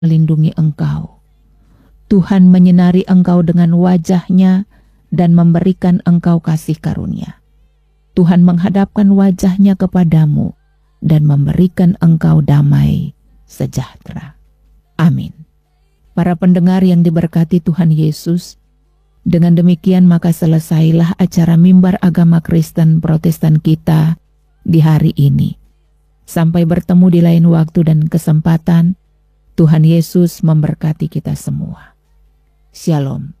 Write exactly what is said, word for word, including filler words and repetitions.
melindungi engkau. Tuhan menyinari engkau dengan wajah-Nya dan memberikan engkau kasih karunia. Tuhan menghadapkan wajah-Nya kepadamu dan memberikan engkau damai sejahtera. Amin. Para pendengar yang diberkati Tuhan Yesus, dengan demikian maka selesailah acara Mimbar Agama Kristen Protestan kita di hari ini. Sampai bertemu di lain waktu dan kesempatan. Tuhan Yesus memberkati kita semua. Shalom.